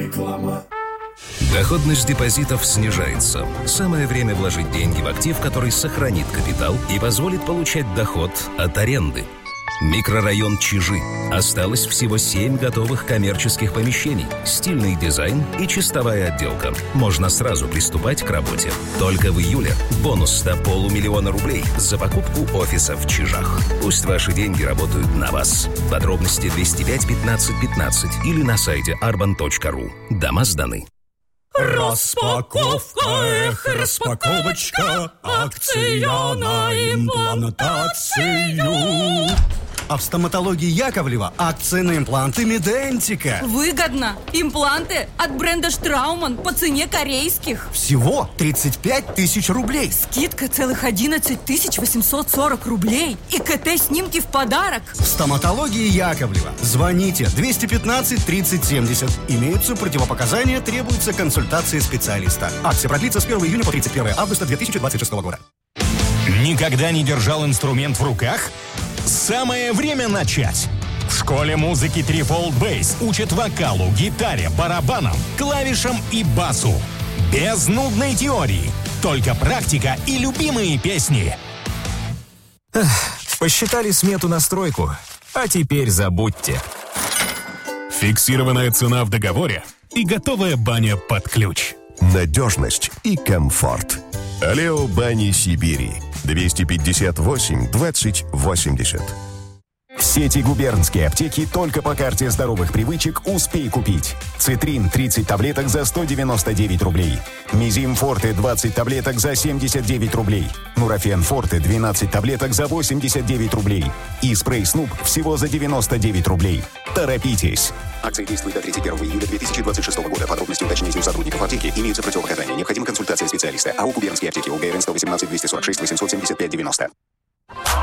Реклама. Доходность депозитов снижается. Самое время вложить деньги в актив, который сохранит капитал и позволит получать доход от аренды. Микрорайон Чижи. Осталось всего 7 готовых коммерческих помещений, стильный дизайн и чистовая отделка. Можно сразу приступать к работе. Только в июле бонус до 500 000 рублей за покупку офиса в Чижах. Пусть ваши деньги работают на вас. Подробности 205 15 15 или на сайте arban.ru. Дома сданы. Распаковка, распаковочка, акция на имплантацию. А в стоматологии Яковлева акция на импланты Медентика. Выгодно! Импланты от бренда Штрауман по цене корейских. Всего 35 000 рублей. Скидка целых 11 840 рублей. И КТ-снимки в подарок. В стоматологии Яковлева. Звоните 215 30 70. Имеются противопоказания, требуется консультация специалиста. Акция продлится с 1 июня по 31 августа 2026 года. Никогда не держал инструмент в руках? Самое время начать! В школе музыки Threefold Bass учат вокалу, гитаре, барабанам, клавишам и басу. Без нудной теории. Только практика и любимые песни. Посчитали смету на стройку, а теперь забудьте. Фиксированная цена в договоре и готовая баня под ключ. Надежность и комфорт. Алео Бани Сибири. 258 20 80. В сети губернские аптеки только по карте здоровых привычек «Успей купить». Цитрин 30 таблеток за 199 рублей. Мизим Форте 20 таблеток за 79 рублей. Нурофен Форте 12 таблеток за 89 рублей. И спрей Снуп всего за 99 рублей. Торопитесь! Акция действует до 31 июля 2026 года. Подробности уточните у сотрудников аптеки. Имеются противопоказания. Необходима консультация специалиста. АО «Губернские аптеки». УГРН 118 246 875 90.